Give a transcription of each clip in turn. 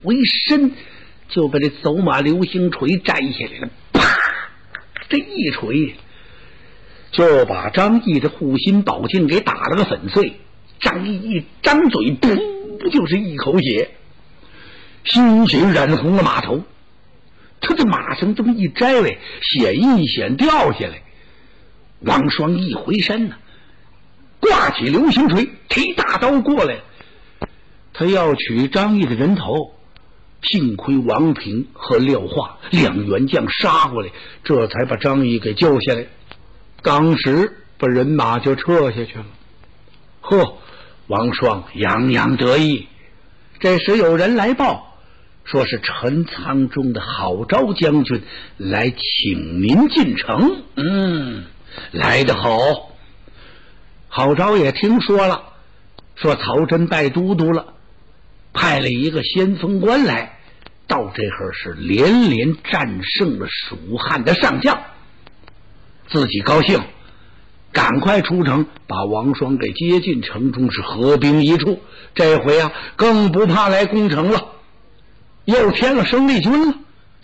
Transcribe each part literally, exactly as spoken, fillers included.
为身，就把这走马流星锤摘下来了，啪！这一锤就把张毅的护心宝镜给打了个粉碎。张毅一张嘴，噗，就是一口血，鲜血染红了马头。他这马绳这么一摘来，险一险掉下来。王双一回身呢，挂起流星锤，提大刀过来，他要取张毅的人头。幸亏王平和廖化两员将杀过来，这才把张毅给救下来。当时把人马就撤下去了。呵，王双洋洋得意。这时有人来报，说是陈仓中的郝昭将军来请您进城。嗯，来得好。郝昭也听说了，说曹真拜都督了，派了一个先锋官来，到这会是连连战胜了蜀汉的上将，自己高兴，赶快出城把王双给接进城中，是合兵一处。这回啊更不怕来攻城了，又添了生力军了。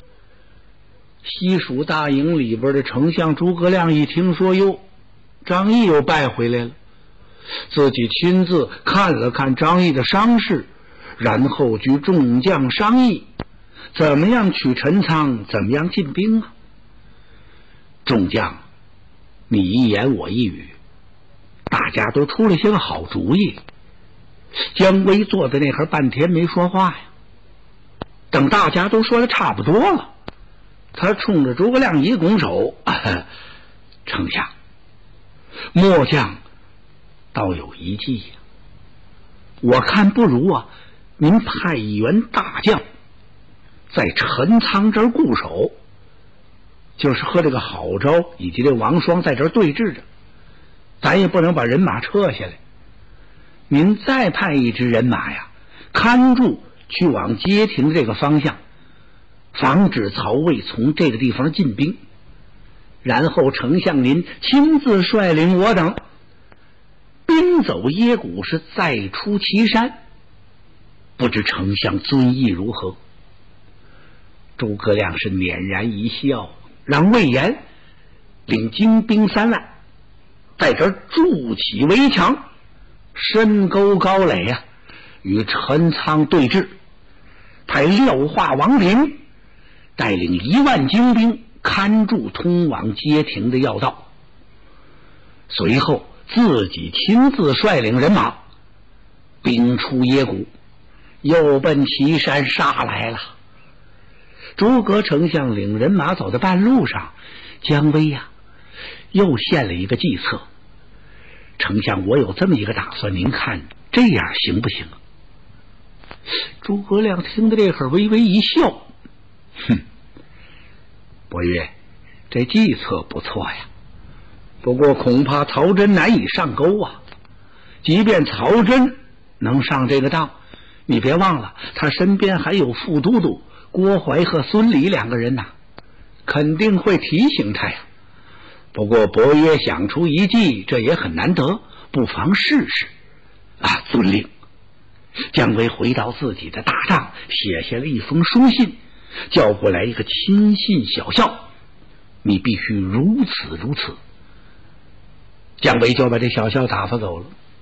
西蜀大营里边的丞相诸葛亮一听说，哟，张毅又败回来了，自己亲自看了看张毅的伤势，然后与众将商议怎么样取陈仓，怎么样进兵啊。众将你一言我一语，大家都出了些个好主意。姜维坐在那块半天没说话呀，等大家都说的差不多了，他冲着诸葛亮一拱手，丞相，末将倒有一计呀，我看不如啊您派一员大将在陈仓这儿固守，就是和这个郝昭以及这王双在这儿对峙着，咱也不能把人马撤下来。您再派一支人马呀，看住去往街亭这个方向，防止曹魏从这个地方进兵。然后丞相您亲自率领我等兵走耶谷，是再出祁山，不知丞相尊意如何？诸葛亮是捻然一笑，让魏延领精兵三万在这儿筑起围墙，深沟高垒呀、啊，与陈仓对峙。派廖化、王平带领一万精兵看住通往街亭的要道，随后自己亲自率领人马兵出耶谷，又奔祁山杀来了。诸葛丞相领人马走到半路上，姜维呀、啊、又献了一个计策。丞相，我有这么一个打算，您看这样行不行？诸葛亮听到这会儿微微一笑，哼，伯约，这计策不错呀，不过恐怕曹真难以上钩啊。即便曹真能上这个当，你别忘了他身边还有副都督郭淮和孙礼两个人呐、啊，肯定会提醒他呀。不过伯约想出一计，这也很难得，不妨试试啊！遵令。姜维回到自己的大帐，写下了一封书信，叫过来一个亲信小校，你必须如此如此。姜维就把这小校打发走了。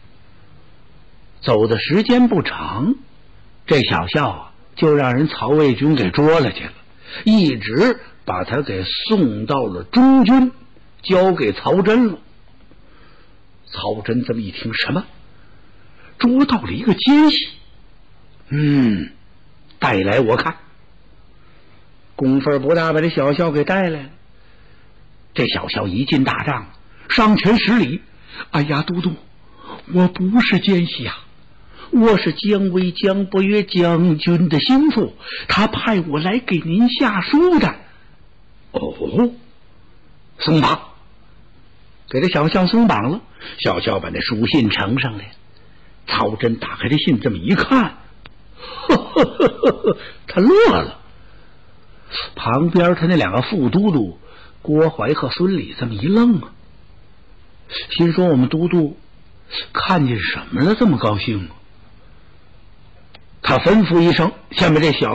走的时间不长，这小校啊就让人曹魏军给捉了去了，一直把他给送到了中军，交给曹真了。曹真这么一听，什么捉到了一个奸细？嗯，带来我看。功夫不大，把这小校给带来了。这小校一进大帐，上前十礼：哎呀，都督，我不是奸细啊，我是姜维姜伯约将军的心腹，他派我来给您下书的。哦，松绑，给这小校松绑了。小校把那书信呈上来，曹真打开这信，这么一看，呵呵呵呵呵，他乐了。旁边他那两个副都督郭淮和孙礼这么一愣啊，心说我们都督看见什么了，这么高兴啊？ 他吩咐一声，下面这小